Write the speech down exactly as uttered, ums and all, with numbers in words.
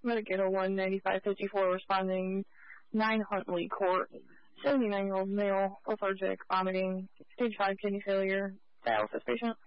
Medicaid one ninety-five fifty-four responding nine Huntley Court. seventy-nine-year-old male, lethargic, vomiting, stage five kidney failure, dialysis patient.